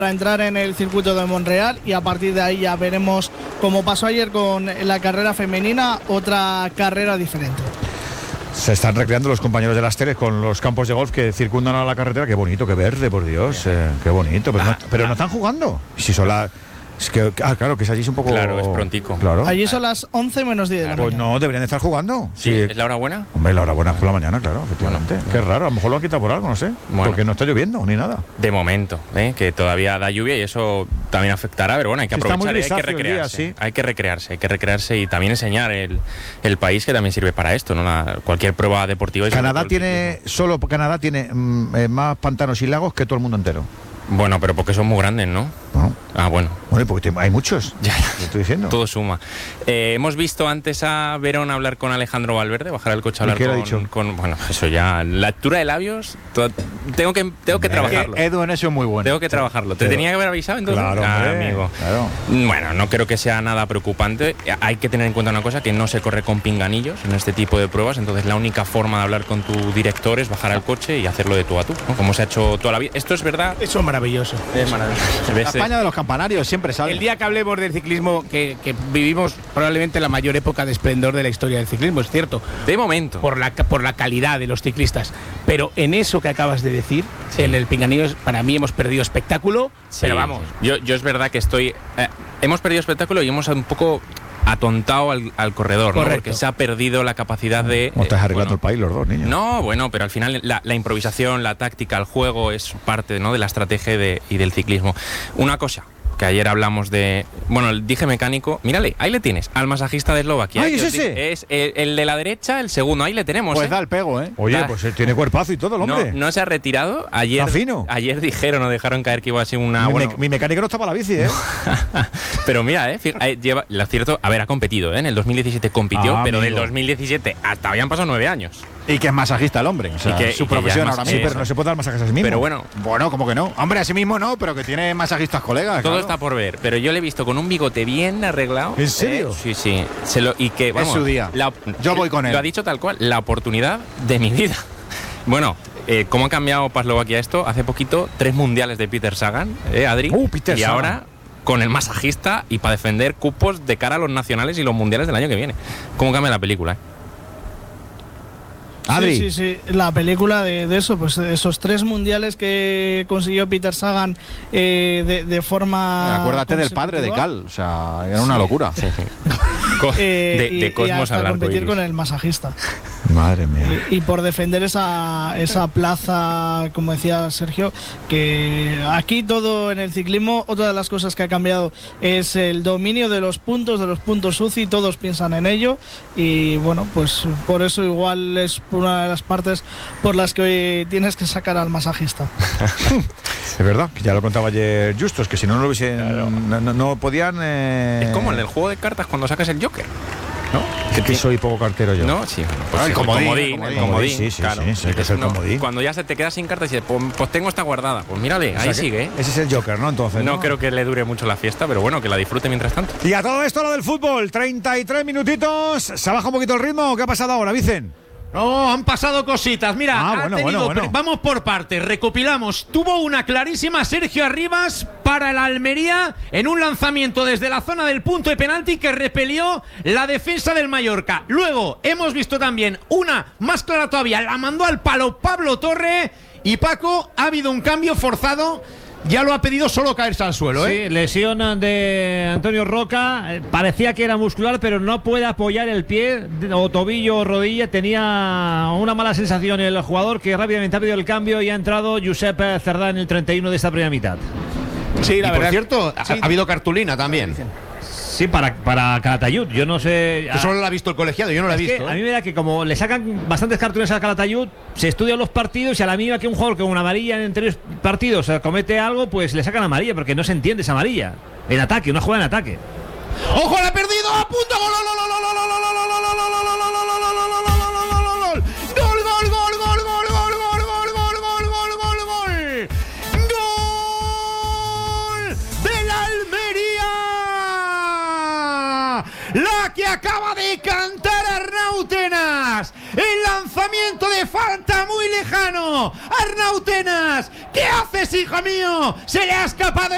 para entrar en el circuito de Montreal, y a partir de ahí ya veremos, como pasó ayer con la carrera femenina, otra carrera diferente. Se están recreando los compañeros de las teles con los campos de golf que circundan a la carretera. Qué bonito, qué verde, por Dios, qué bonito. Pero no están jugando. Si son es que, claro, que es allí es un poco... Claro, es prontico. Claro. Allí son las 11 menos 10 de la mañana. Pues no, deberían de estar jugando. Sí, ¿es la hora buena? Hombre, la hora buena es por la mañana, claro, efectivamente. Bueno. Qué raro, a lo mejor lo han quitado por algo, no sé. Bueno, porque no está lloviendo ni nada. De momento, que todavía da lluvia y eso también afectará, pero bueno, hay que aprovechar y hay que recrearse. Día, sí. Hay que recrearse y también enseñar el país, que también sirve para esto, ¿no? Cualquier prueba deportiva. Canadá tiene más pantanos y lagos que todo el mundo entero. Bueno, pero porque son muy grandes, ¿no? No. Ah, bueno. Bueno, porque hay muchos. Ya, lo estoy diciendo. Todo suma. Hemos visto antes a Verón hablar con Alejandro Valverde, bajar al coche a hablar con bueno, eso ya, la lectura de labios, tengo que trabajarlo. Edu en eso es muy bueno. Tengo que trabajarlo. ¿Te tenía que haber avisado entonces? Claro, amigo. Claro. Bueno, no creo que sea nada preocupante. Hay que tener en cuenta una cosa, que no se corre con pinganillos en este tipo de pruebas, entonces la única forma de hablar con tu director es bajar al coche y hacerlo de tú a tú, ¿no? Como se ha hecho toda la vida. Esto es verdad. Eso es maravilloso. Es maravilloso. La España de los campanarios siempre sale. El día que hablemos del ciclismo, que vivimos probablemente la mayor época de esplendor de la historia del ciclismo, es cierto. De momento. Por la calidad de los ciclistas. Pero en eso que acabas de decir, sí, en el pinganillo, para mí hemos perdido espectáculo, sí, pero vamos. Yo es verdad que hemos perdido espectáculo y hemos un poco atontado al corredor, ¿no? Porque se ha perdido la capacidad de... ¿Cómo estás arreglando el país los dos, niños? No, bueno, pero al final la improvisación, la táctica, el juego es parte, ¿no?, de la estrategia y del ciclismo. Una cosa que ayer hablamos de... Bueno, dije mecánico. Mírale, ahí le tienes, al masajista de Eslovaquia. ¡Ay, es ese! Es el de la derecha, el segundo. Ahí le tenemos, Pues da el pego, ¿eh? Oye, pues él tiene cuerpazo y todo el hombre. No se ha retirado. Ayer, está fino. Ayer dejaron caer que iba a ser una... Mi mecánico no está para la bici, ¿eh? Pero mira, lleva... Lo cierto, a ver, ha competido, ¿eh? En el 2017 compitió, pero amigo, del 2017 hasta habían pasado 9 años. Y que es masajista el hombre. O sea, su profesión ahora mismo. Sí, pero no se puede dar masajes a sí mismo. Pero bueno, ¿cómo que no? Hombre, a sí mismo no, pero que tiene masajistas colegas. Todo claro. está por ver. Pero yo le he visto con un bigote bien arreglado. ¿En serio? Sí. Y que, vamos, es su día. Yo voy con él. Lo ha dicho tal cual, la oportunidad de mi vida. Bueno, ¿cómo ha cambiado para Eslovaquia esto? Hace poquito 3 mundiales de Peter Sagan, Adri. Peter y Sagan. Ahora con el masajista y para defender cupos de cara a los nacionales y los mundiales del año que viene. ¿Cómo cambia la película? Adri. Sí, la película de eso, pues esos 3 mundiales que consiguió Peter Sagan de forma... Acuérdate del padre de Cal, o sea, era una locura. Sí. de Cosmos y hasta al arco competir iris. con el masajista. Madre mía. Y por defender esa plaza, como decía Sergio, que aquí todo en el ciclismo, otra de las cosas que ha cambiado es el dominio de los puntos UCI, todos piensan en ello, y bueno, pues por eso igual es una de las partes por las que hoy tienes que sacar al masajista. Es verdad, que ya lo contaba ayer Justos, que si no lo hubiesen... Claro. No podían... Es como en el juego de cartas cuando sacas el Joker, ¿no? Que soy poco cartero yo. No, sí. Pues el comodín. Sí, claro. Sí, que es el comodín. Cuando ya se te quedas sin cartas y dices, pues tengo esta guardada. Pues mírale, ahí sigue. Ese es el Joker, ¿no? Entonces. No creo que le dure mucho la fiesta, pero bueno, que la disfrute mientras tanto. Y a todo esto lo del fútbol, 33 minutitos. ¿Se ha bajado un poquito el ritmo? ¿Qué ha pasado ahora, Vicen? No, han pasado cositas. Mira, bueno. Vamos por partes, recopilamos. Tuvo una clarísima Sergio Arribas para el Almería en un lanzamiento desde la zona del punto de penalti que repelió la defensa del Mallorca. Luego hemos visto también una más clara todavía, la mandó al palo Pablo Torre. Y Paco, ha habido un cambio forzado. Ya lo ha pedido solo caerse al suelo, ¿eh? Sí, lesión de Antonio Roca. Parecía que era muscular, pero no puede apoyar el pie, o tobillo o rodilla. Tenía una mala sensación el jugador, que rápidamente ha pedido el cambio y ha entrado Josep Cerdá en el 31 de esta primera mitad. Sí, la verdad. Por cierto, sí, ha habido cartulina también. Sí, para Calatayud, yo no sé... Tú solo la ha visto el colegiado, yo no la he visto. A mí me da que como le sacan bastantes cartulinas a Calatayud, se estudian los partidos y a la mínima que un jugador con una amarilla en 3 partidos comete algo, pues le sacan amarilla, porque no se entiende esa amarilla. En ataque, una jugada en ataque. ¡Ojo, la ha perdido! ¡A punto! ¡Gol! La que acaba de cantar Arnautenas. El lanzamiento de falta muy lejano. Arnautenas, ¿qué haces, hijo mío? Se le ha escapado